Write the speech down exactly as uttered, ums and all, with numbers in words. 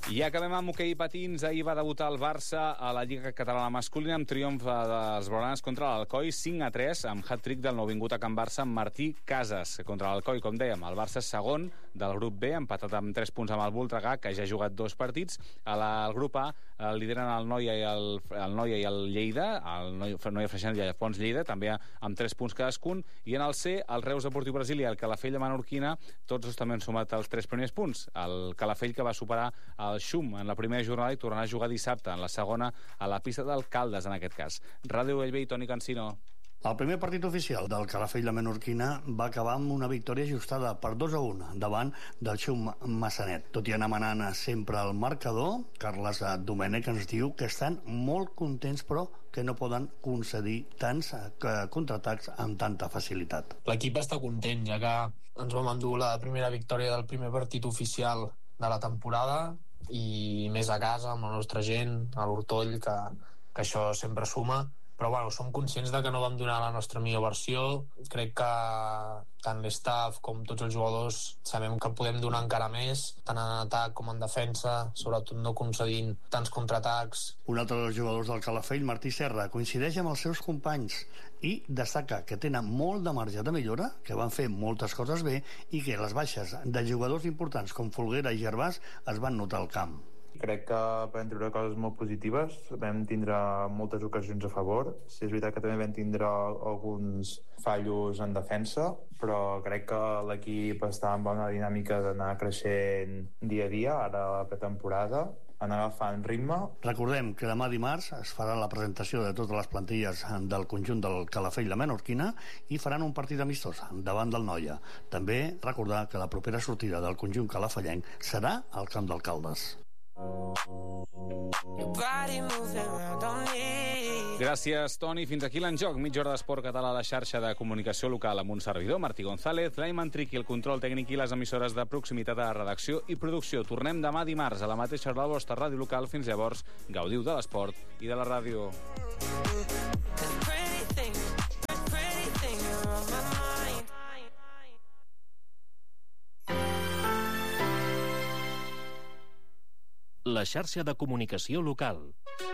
I acabem amb hoquei patins. Ahir va debutar el Barça a la Lliga Catalana Masculina amb triomf dels blaugranes contra l'Alcoi cinc a tres, amb hat-trick del nouvingut a Can Barça amb Martí Casas. Contra l'Alcoi, com dèiem, el Barça és segon del grup B, empatat amb tres punts amb el Voltregà, que ja ha jugat dos partits. A la, el grup A el lideren el Noia i el, el Noia i el Lleida, el Noia, Noia Freixenet i el Fons Lleida, també amb tres punts cadascun. I en el C, el Reus Deportiu Brasil i el Calafell de Menorquina, tots dos també han sumat els tres primers punts. El Calafell, que va superar el Xum en la primera jornada i tornarà a jugar dissabte en la segona a la pista del Caldes, en aquest cas. Ràdio Bellvei, Toni Cancino. El primer partit oficial del Calafell de Menorquina va acabar amb una victòria ajustada per dos a un davant del Xum Massanet. Tot i anar manant sempre al marcador, Carles Domènech ens diu que estan molt contents, però que no poden concedir tants contraatacs amb tanta facilitat. L'equip està content, ja que ens vam endur la primera victòria del primer partit oficial de la temporada, i més a casa amb la nostra gent, a l'Hortoll, que, que això sempre suma. Però bueno, som conscients de que no vam donar la nostra millor versió. Crec que tant l'staff com tots els jugadors sabem que podem donar encara més, tant en atac com en defensa, sobretot no concedint tants contraatacs. Un altre dels jugadors del Calafell, Martí Serra, coincideix amb els seus companys i destaca que tenen molt de marge de millora, que van fer moltes coses bé i que les baixes de jugadors importants com Folguera i Gervàs es van notar al camp. Crec que vam treure coses molt positives, vam tindre moltes ocasions a favor. Sí, és veritat que també vam tindre alguns fallos en defensa, però crec que l'equip està en bona dinàmica d'anar creixent dia a dia, ara a la pretemporada, anar agafant ritme. Recordem que demà dimarts es farà la presentació de totes les plantilles del conjunt del Calafell de Menorquina i faran un partit amistós davant del Noia. També recordar que la propera sortida del conjunt calafellenc serà al Camp del Caldes. Gràcies, Toni. Fins aquí l'enjoc. Mitja hora d'esport català a la xarxa de comunicació local amb un servidor, Martí González, l'Aiman Triqui, el control tècnic i les emissores de proximitat a la redacció i producció. Tornem demà dimarts a la mateixa hora a la vostra ràdio local. Fins llavors, gaudiu de l'esport i de la ràdio. La xarxa de comunicació local.